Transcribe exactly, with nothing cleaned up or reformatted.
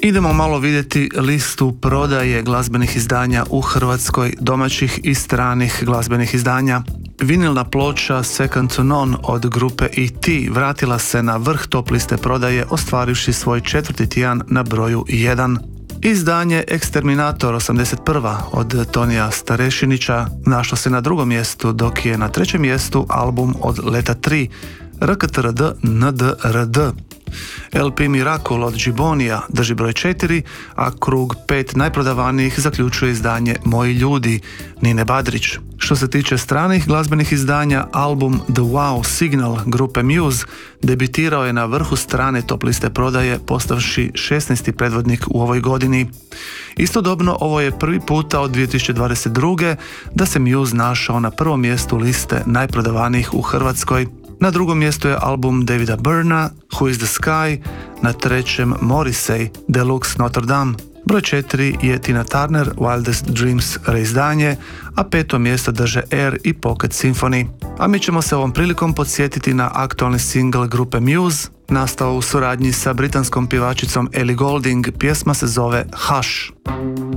Idemo malo vidjeti listu prodaje glazbenih izdanja u Hrvatskoj, domaćih i stranih glazbenih izdanja. Vinilna ploča Second to None od grupe E T vratila se na vrh top liste prodaje, ostvarivši svoj četvrti tjedan na broju jedan. Izdanje Exterminator osamdeset prva od Tonija Starešinića našlo se na drugom mjestu, dok je na trećem mjestu album od Leta tri R K T R D N D R D. L P Miracle od Džibonija drži broj četiri, a krug pet najprodavanijih zaključuje izdanje Moji ljudi Nine Badrić. Što se tiče stranih glazbenih izdanja, album The Wow Signal grupe Muse debitirao je na vrhu strane top liste prodaje, postavši šesnaesti predvodnik u ovoj godini. Istodobno, ovo je prvi puta od dvije tisuće dvadeset druge da se Muse našao na prvom mjestu liste najprodavanijih u Hrvatskoj. Na drugom mjestu je album Davida Byrna, Who is the Sky, na trećem Morrissey, Deluxe Notre Dame. Broj četiri je Tina Turner, Wildest Dreams reizdanje, a peto mjesto drže Air i Pocket Symphony. A mi ćemo se ovom prilikom podsjetiti na aktualni single grupe Muse, nastao u suradnji sa britanskom pjevačicom Ellie Goulding. Pjesma se zove Hush.